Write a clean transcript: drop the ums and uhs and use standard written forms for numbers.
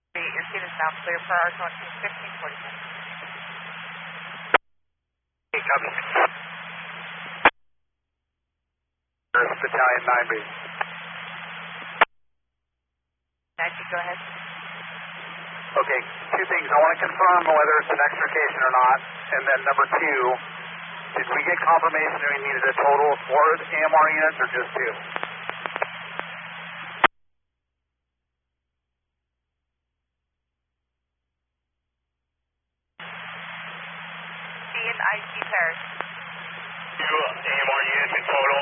Your seat is now clear for our 1546. Hey, copy. Earth Battalion 9B. 9B, go ahead. Okay, two things. I want to confirm whether it's an extrication or not. And then number two, did we get confirmation that we needed a total of 4 AMR units or just 2? C and IC pairs. 2 AMR units in total.